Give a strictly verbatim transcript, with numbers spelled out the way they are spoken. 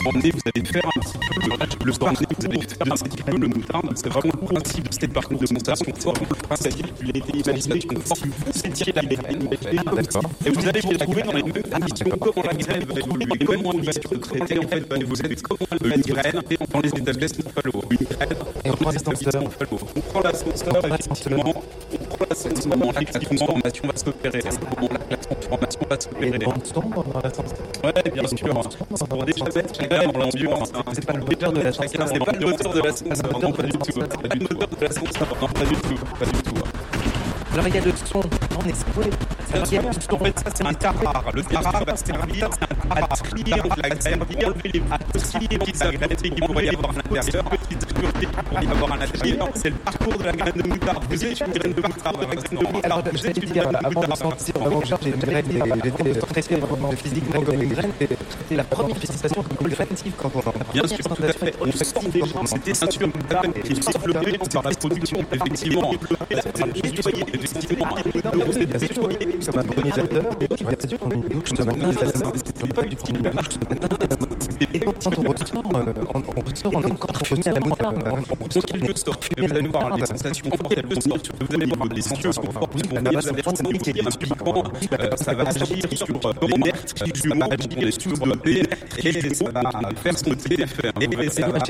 emmener, vous allez faire un petit peu le, le sparring, vous allez faire un petit peu le moutarde. C'est vraiment le principe de cette partie de montage. C'est vraiment le principe qu'il a été imaginé comme si vous étiez la graine. Et vous allez vous retrouver dans les mêmes conditions, comment la graine va évoluer, comment elle va se traiter, en fait, vous êtes comment une graine dans les établissements Fallow. Une graine dans les établissements Fallow. On prend l'ascenseur, effectivement, on prend l'ascenseur, là, la transformation va s'opérer. À ce moment-là, la transformation va s'opérer. Ouais, bien sûr. Pour déjà mettre chacun dans l'ambiance. C'est pas le moteur de l'ascenseur. C'est pas le moteur de l'ascenseur. Non, pas du tout. C'est pas le moteur de l'ascenseur. Non, pas du tout. Pas du tout. Alors il y a le son, on est spoilé. En fait, ça c'est un tarare. Le tarare va servir à trier la graine, à enlever les petites graines qui pourraient y avoir à l'intérieur, petites impuretés qui pourraient y avoir à l'intérieur. C'est le parcours de la graine de moutarde. Vous êtes une graine de moutarde, par exemple. Alors je vais te dire, avant de sentir vraiment que j'ai une graine, j'ai stressé vraiment physiquement comme une graine. C'est la première sensation comme une graine quand on en bien sûr, tout à fait. On sent déjà c'était ceinture moutarde qui est développée par la production, effectivement. Effectivement. Comme un polliniseur, bien sûr, on est une douche de matin, c'est pas du tout une douche de matin. Et quand on ressort, on ressort, on est encore parfumé à la moutarde. On ressort quelque sorte. Vous allez voir les sensations fortes, elles vont sortir. Vous allez voir les sensations fortes qui vont venir. Vous allez ressentir un piquant. Ça va agir sur les nerfs qui jouent sur les sous-développés et ça va faire sauter les fers. Et ça va